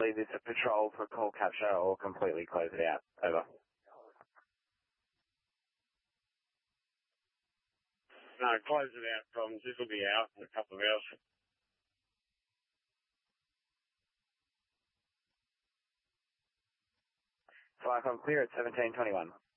Leave this a patrol for call capture or completely close it out. Over. No, close it out, Tom. This will be out in a couple of hours. Flycom clear at 1721.